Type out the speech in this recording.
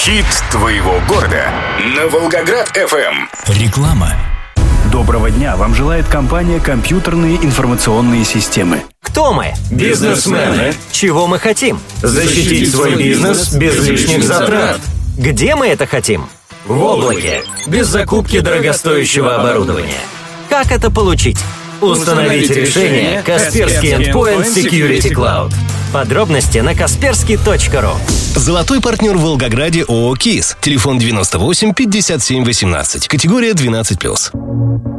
Хит твоего города на Волгоград-ФМ. Реклама. Доброго дня! Вам желает компания «Компьютерные информационные системы». Кто мы? Бизнесмены. Чего мы хотим? Защитить свой бизнес без лишних затрат. Где мы это хотим? В облаке. Без закупки дорогостоящего оборудования. Как это получить? Установите решение Kaspersky Endpoint Security Cloud. Подробности на kaspersky.ru. Золотой партнер в Волгограде ООО «КИС». Телефон 98 57 18. Категория 12+.